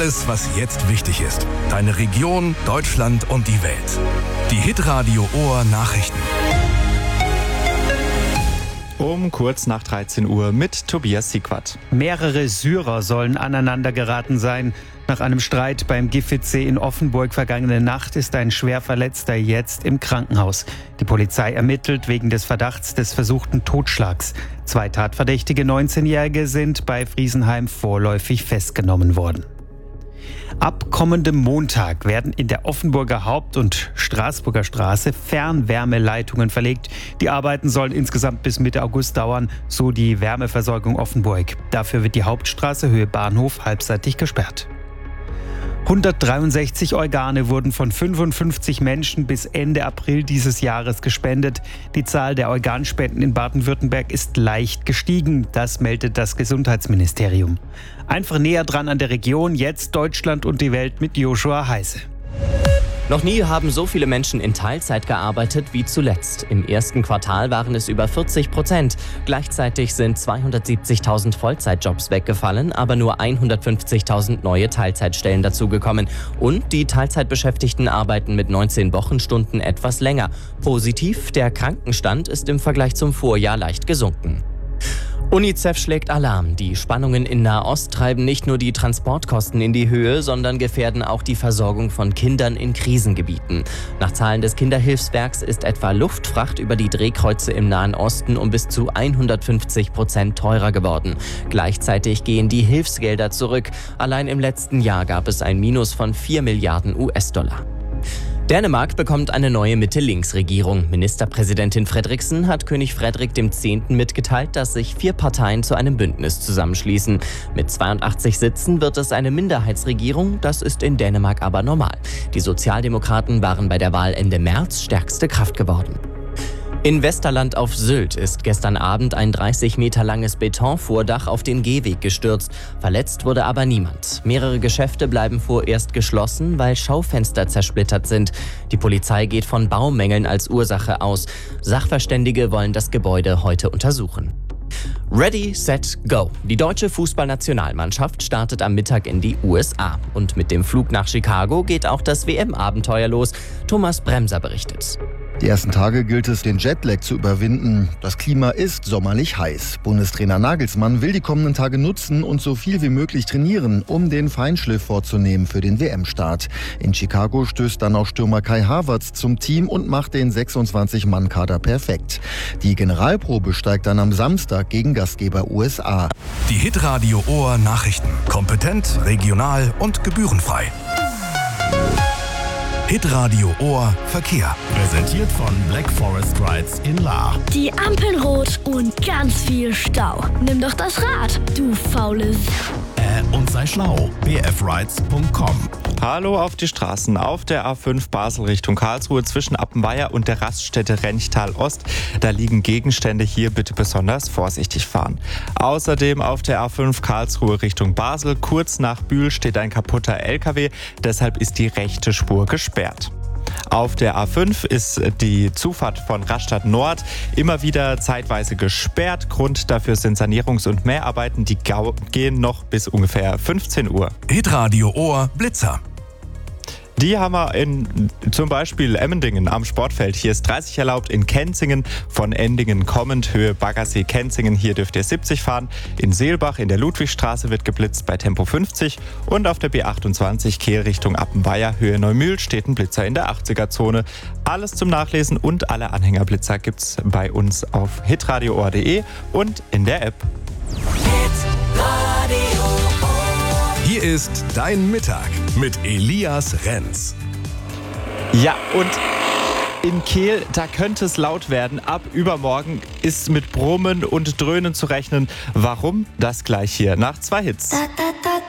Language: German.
Alles, was jetzt wichtig ist. Deine Region, Deutschland und die Welt. Die Hitradio Ohr Nachrichten. Um kurz nach 13 Uhr mit Tobias Siegwart. Mehrere Syrer sollen aneinander geraten sein. Nach einem Streit beim Gifetsee in Offenburg vergangene Nacht ist ein Schwerverletzter jetzt im Krankenhaus. Die Polizei ermittelt wegen des Verdachts des versuchten Totschlags. 2 tatverdächtige 19-Jährige sind bei Friesenheim vorläufig festgenommen worden. Ab kommendem Montag werden in der Offenburger Haupt- und Straßburger Straße Fernwärmeleitungen verlegt. Die Arbeiten sollen insgesamt bis Mitte August dauern, so die Wärmeversorgung Offenburg. Dafür wird die Hauptstraße Höhe Bahnhof halbseitig gesperrt. 163 Organe wurden von 55 Menschen bis Ende April dieses Jahres gespendet. Die Zahl der Organspenden in Baden-Württemberg ist leicht gestiegen. Das meldet das Gesundheitsministerium. Einfach näher dran an der Region, jetzt Deutschland und die Welt mit Joshua Heise. Noch nie haben so viele Menschen in Teilzeit gearbeitet wie zuletzt. Im ersten Quartal waren es über 40%. Gleichzeitig sind 270.000 Vollzeitjobs weggefallen, aber nur 150.000 neue Teilzeitstellen dazugekommen. Und die Teilzeitbeschäftigten arbeiten mit 19 Wochenstunden etwas länger. Positiv, der Krankenstand ist im Vergleich zum Vorjahr leicht gesunken. UNICEF schlägt Alarm. Die Spannungen in Nahost treiben nicht nur die Transportkosten in die Höhe, sondern gefährden auch die Versorgung von Kindern in Krisengebieten. Nach Zahlen des Kinderhilfswerks ist etwa Luftfracht über die Drehkreuze im Nahen Osten um bis zu 150% teurer geworden. Gleichzeitig gehen die Hilfsgelder zurück. Allein im letzten Jahr gab es ein Minus von 4 Milliarden US-Dollar. Dänemark bekommt eine neue Mitte-Links-Regierung. Ministerpräsidentin Fredriksen hat König Frederik X. mitgeteilt, dass sich 4 Parteien zu einem Bündnis zusammenschließen. Mit 82 Sitzen wird es eine Minderheitsregierung, das ist in Dänemark aber normal. Die Sozialdemokraten waren bei der Wahl Ende März stärkste Kraft geworden. In Westerland auf Sylt ist gestern Abend ein 30 Meter langes Betonvordach auf den Gehweg gestürzt. Verletzt wurde aber niemand. Mehrere Geschäfte bleiben vorerst geschlossen, weil Schaufenster zersplittert sind. Die Polizei geht von Baumängeln als Ursache aus. Sachverständige wollen das Gebäude heute untersuchen. Ready, set, go. Die deutsche Fußballnationalmannschaft startet am Mittag in die USA. Und mit dem Flug nach Chicago geht auch das WM-Abenteuer los. Thomas Bremser berichtet. Die ersten Tage gilt es, den Jetlag zu überwinden. Das Klima ist sommerlich heiß. Bundestrainer Nagelsmann will die kommenden Tage nutzen und so viel wie möglich trainieren, um den Feinschliff vorzunehmen für den WM-Start. In Chicago stößt dann auch Stürmer Kai Havertz zum Team und macht den 26-Mann-Kader perfekt. Die Generalprobe steigt dann am Samstag gegen Gastgeber USA. Die Hitradio Ohr Nachrichten. Kompetent, regional und gebührenfrei. Hitradio Ohr Verkehr. Präsentiert von Black Forest Rides in Lahr. Die Ampeln rot und ganz viel Stau. Nimm doch das Rad, du faules. Und sei schlau. bfrides.com. Hallo auf die Straßen. Auf der A5 Basel Richtung Karlsruhe zwischen Appenweier und der Raststätte Renchtal Ost. Da liegen Gegenstände, hier bitte besonders vorsichtig fahren. Außerdem auf der A5 Karlsruhe Richtung Basel. Kurz nach Bühl steht ein kaputter LKW. Deshalb ist die rechte Spur gesperrt. Auf der A5 ist die Zufahrt von Rastatt Nord immer wieder zeitweise gesperrt. Grund dafür sind Sanierungs- und Mehrarbeiten, die gehen noch bis ungefähr 15 Uhr. Hitradio Ohr Blitzer. Die haben wir in zum Beispiel Emmendingen am Sportfeld. Hier ist 30 erlaubt, in Kenzingen von Endingen kommend, Höhe Baggersee Kenzingen. Hier dürft ihr 70 fahren. In Seelbach in der Ludwigstraße wird geblitzt bei Tempo 50. Und auf der B28 Kehl Richtung Appenweier, Höhe Neumühl, steht ein Blitzer in der 80er-Zone. Alles zum Nachlesen und alle Anhängerblitzer gibt's bei uns auf hitradioohr.de und in der App. Hier ist dein Mittag mit Elias Renz. Ja, und in Kehl, da könnte es laut werden. Ab übermorgen ist mit Brummen und Dröhnen zu rechnen. Warum? Das gleich hier nach 2 Hits.